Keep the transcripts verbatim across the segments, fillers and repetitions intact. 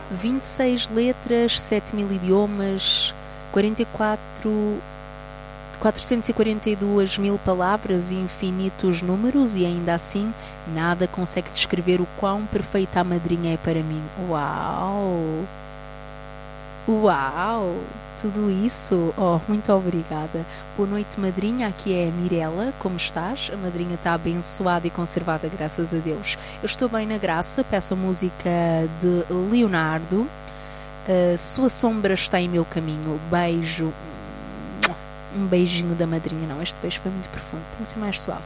vinte e seis letras, sete mil idiomas, quarenta e quatro, quatrocentos e quarenta e duas mil palavras e infinitos números, e ainda assim nada consegue descrever o quão perfeita a madrinha é para mim. Uau! Uau! Tudo isso? Oh, muito obrigada. Boa noite, madrinha. Aqui é a Mirella. Como estás? A madrinha está abençoada e conservada, graças a Deus. Eu estou bem na graça. Peço a música de Leonardo. Uh, Sua sombra está em meu caminho. Beijo. Um beijinho da madrinha. Não, este beijo foi muito profundo. Tem que ser mais suave.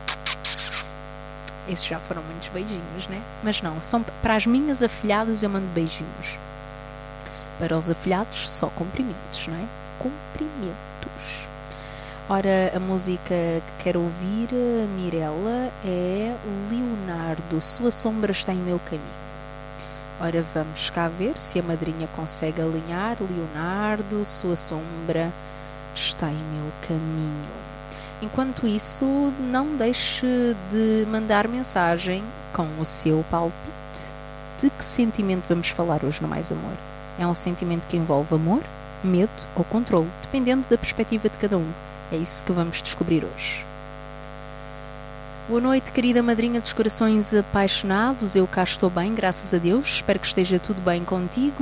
Esses já foram muitos beijinhos, né? Mas não, são para as minhas afilhadas eu mando beijinhos. Para os afilhados, só cumprimentos, não é? Cumprimentos. Ora, a música que quero ouvir, Mirella, é Leonardo. Sua sombra está em meu caminho. Ora, vamos cá ver se a madrinha consegue alinhar. Leonardo, sua sombra está em meu caminho. Enquanto isso, não deixe de mandar mensagem com o seu palpite. De que sentimento vamos falar hoje no Mais Amor? É um sentimento que envolve amor, medo ou controle, dependendo da perspectiva de cada um. É isso que vamos descobrir hoje. Boa noite, querida madrinha dos corações apaixonados. Eu cá estou bem, graças a Deus. Espero que esteja tudo bem contigo.